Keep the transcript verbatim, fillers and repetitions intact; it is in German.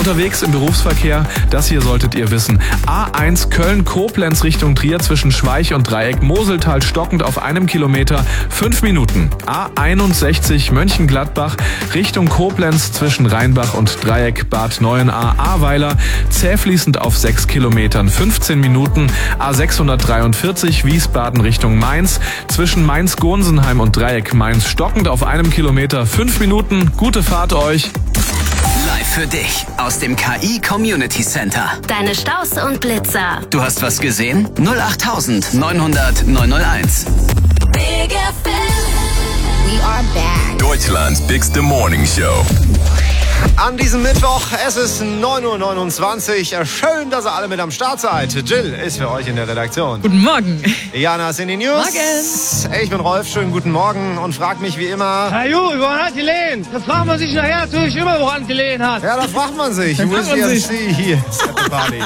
unterwegs im Berufsverkehr? Das hier solltet ihr wissen. A eins Köln-Koblenz Richtung Trier zwischen Schweich und Dreieck. Moseltal stockend auf einem Kilometer. Fünf Minuten. A einundsechzig Mönchengladbach Richtung Koblenz zwischen Rheinbach und Dreieck. Bad Neuenahr-Ahrweiler. Zähfließend auf sechs Kilometern. fünfzehn Minuten. A sechshundertdreiundvierzig Wiesbaden Richtung Mainz. Zwischen Mainz-Gonsenheim und Dreieck. Mainz stockend auf einem Kilometer. Fünf Minuten. Gute Fahrt euch. Live für dich aus dem K I Community Center. Deine Staus und Blitzer. Du hast was gesehen? null acht neun hundert neunhunderteins. Big F M. We are back. Deutschlands bigste Morning Show. An diesem Mittwoch, es ist neun Uhr neunundzwanzig. Schön, dass ihr alle mit am Start seid. Jill ist für euch in der Redaktion. Guten Morgen. Jana ist in den News. Morgen. Ich bin Rolf, schönen guten Morgen und frag mich wie immer... Na gut, woran hat die Lehen? Das fragt man sich nachher natürlich immer, woran die Lehen hat. Ja, da fragt man sich. Da fragt man U S D C hier ist at the party.